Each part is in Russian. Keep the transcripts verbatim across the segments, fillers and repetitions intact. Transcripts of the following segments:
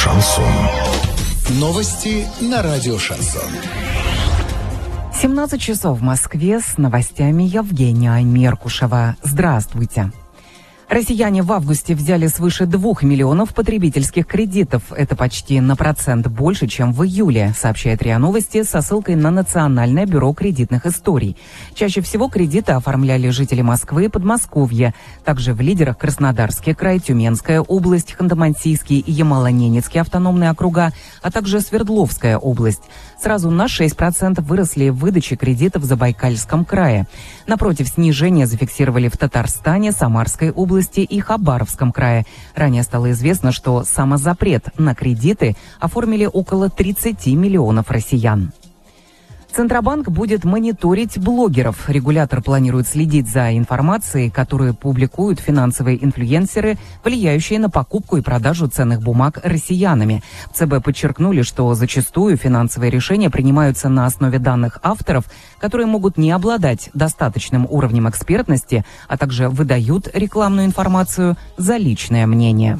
Шансон. Новости на радио Шансон. семнадцать часов в Москве, с новостями Евгения Меркушева. Здравствуйте. Россияне в августе взяли свыше двух миллионов потребительских кредитов. Это почти на процент больше, чем в июле, сообщает РИА Новости со ссылкой на Национальное бюро кредитных историй. Чаще всего кредиты оформляли жители Москвы и Подмосковья. Также в лидерах Краснодарский край, Тюменская область, Ханты-Мансийский и Ямало-Ненецкий автономные округа, а также Свердловская область. Сразу на шесть процентов выросли выдачи кредитов в Забайкальском крае. Напротив, снижение зафиксировали в Татарстане, Самарской области и Хабаровском крае. Ранее стало известно, что самозапрет на кредиты оформили около тридцати миллионов россиян. Центробанк будет мониторить блогеров. Регулятор планирует следить за информацией, которую публикуют финансовые инфлюенсеры, влияющие на покупку и продажу ценных бумаг россиянами. В ЦБ подчеркнули, что зачастую финансовые решения принимаются на основе данных авторов, которые могут не обладать достаточным уровнем экспертности, а также выдают рекламную информацию за личное мнение.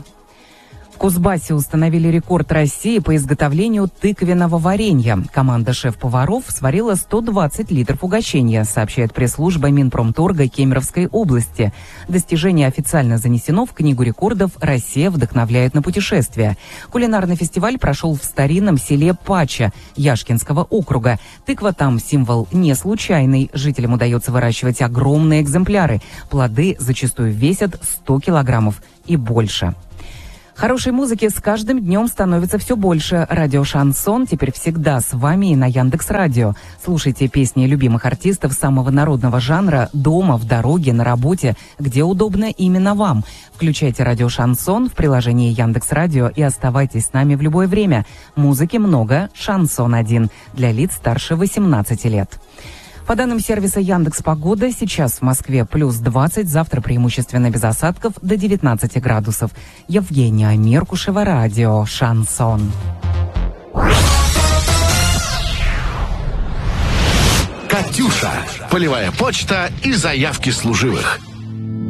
В Кузбассе установили рекорд России по изготовлению тыквенного варенья. Команда шеф-поваров сварила сто двадцать литров угощения, сообщает пресс-служба Минпромторга Кемеровской области. Достижение официально занесено в Книгу рекордов «Россия вдохновляет на путешествия». Кулинарный фестиваль прошел в старинном селе Пача Яшкинского округа. Тыква там символ не случайный. Жителям удается выращивать огромные экземпляры. Плоды зачастую весят сто килограммов и больше. Хорошей музыки с каждым днем становится все больше. Радио «Шансон» теперь всегда с вами и на Яндекс.Радио. Слушайте песни любимых артистов самого народного жанра дома, в дороге, на работе, где удобно именно вам. Включайте радио «Шансон» в приложении Яндекс.Радио и оставайтесь с нами в любое время. Музыки много, «Шансон один» для лиц старше восемнадцати лет. По данным сервиса Яндекс.Погода, сейчас в Москве плюс двадцать, завтра преимущественно без осадков до девятнадцати градусов. Евгения Меркушева, радио «Шансон». «Катюша». Полевая почта и заявки служивых.